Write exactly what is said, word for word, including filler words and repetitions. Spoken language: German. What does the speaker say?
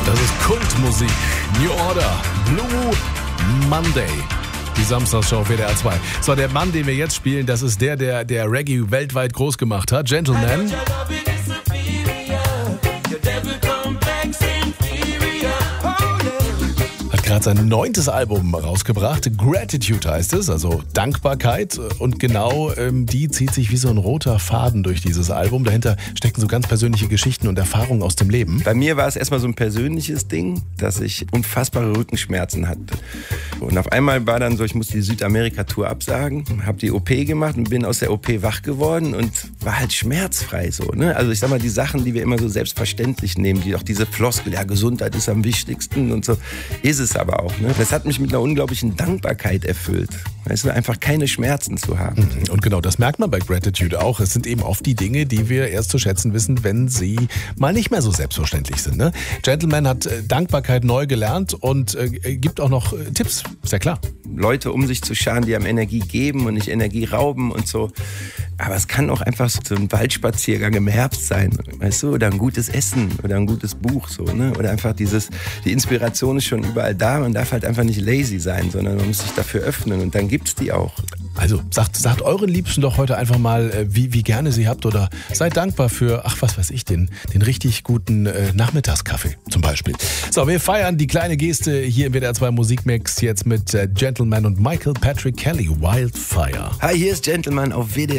Das ist Kultmusik. New Order, Blue Monday. Die Samstagsshow auf W D R zwei. So, der Mann, den wir jetzt spielen, das ist der, der der Reggae weltweit groß gemacht hat. Gentleman. Hat gerade sein neuntes Album rausgebracht. Gratitude heißt es, also Dankbarkeit. Und genau ähm, die zieht sich wie so ein roter Faden durch dieses Album. Dahinter stecken so ganz persönliche Geschichten und Erfahrungen aus dem Leben. Bei mir war es erstmal so ein persönliches Ding, dass ich unfassbare Rückenschmerzen hatte. Und auf einmal war dann so, ich musste die Südamerika-Tour absagen, habe die O P gemacht und bin aus der O P wach geworden und war halt schmerzfrei so. Ne? Also ich sag mal, die Sachen, die wir immer so selbstverständlich nehmen, die auch diese Floskel, ja, Gesundheit ist am wichtigsten und so, ist es aber auch. Ne? Das hat mich mit einer unglaublichen Dankbarkeit erfüllt. Weißt du, einfach keine Schmerzen zu haben. Und genau das merkt man bei Gratitude auch. Es sind eben oft die Dinge, die wir erst zu schätzen wissen, wenn sie mal nicht mehr so selbstverständlich sind. Ne? Gentleman hat äh, Dankbarkeit neu gelernt und äh, gibt auch noch äh, Tipps, ist ja klar. Leute um sich zu scharen, die einem Energie geben und nicht Energie rauben und so. Aber es kann auch einfach so ein Waldspaziergang im Herbst sein, weißt du, oder ein gutes Essen oder ein gutes Buch, so, ne? Oder einfach dieses, die Inspiration ist schon überall da, man darf halt einfach nicht lazy sein, sondern man muss sich dafür öffnen und dann gibt's die auch. Also sagt, sagt euren Liebsten doch heute einfach mal, äh, wie, wie gerne sie habt oder seid dankbar für, ach was weiß ich, den, den richtig guten äh, Nachmittagskaffee zum Beispiel. So, wir feiern die kleine Geste hier im W D R zwei Musikmix jetzt mit äh, Gentleman und Michael Patrick Kelly, Wildfire. Hi, hier ist Gentleman auf W D R